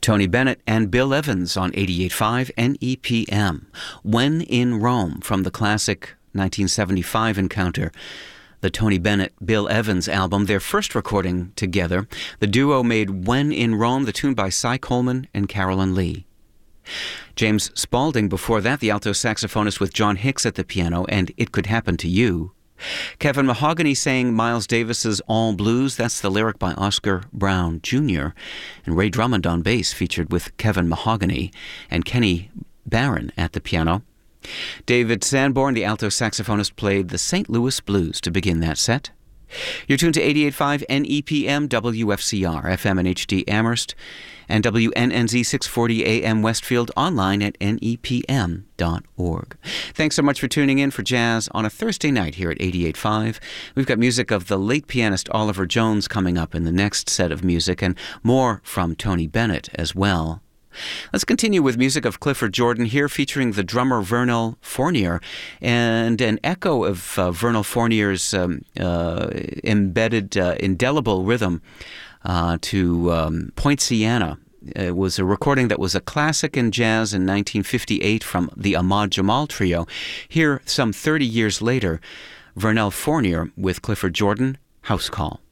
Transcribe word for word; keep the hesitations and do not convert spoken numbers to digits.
Tony Bennett and Bill Evans on eighty-eight point five N E P M. When in Rome, from the classic nineteen seventy-five encounter. The Tony Bennett, Bill Evans album, their first recording together. The duo made When in Rome, the tune by Cy Coleman and Carolyn Lee. James Spaulding before that, the alto saxophonist with John Hicks at the piano, and It Could Happen to You. Kevin Mahogany sang Miles Davis's All Blues. That's the lyric by Oscar Brown Junior And Ray Drummond on bass, featured with Kevin Mahogany and Kenny Barron at the piano. David Sanborn, the alto saxophonist, played the Saint Louis Blues to begin that set. You're tuned to eighty-eight point five N E P M, W F C R, F M and H D Amherst, and W N N Z six forty A M Westfield, online at N E P M dot org. Thanks so much for tuning in for Jazz on a Thursday night here at eighty-eight point five. We've got music of the late pianist Oliver Jones coming up in the next set of music, and more from Tony Bennett as well. Let's continue with music of Clifford Jordan here, featuring the drummer Vernal Fournier, and an echo of uh, Vernal Fournier's um, uh, embedded, uh, indelible rhythm uh, to um, Poinciana. It was a recording that was a classic in jazz in nineteen fifty-eight from the Ahmad Jamal Trio. Here, some thirty years later, Vernal Fournier with Clifford Jordan, House Call.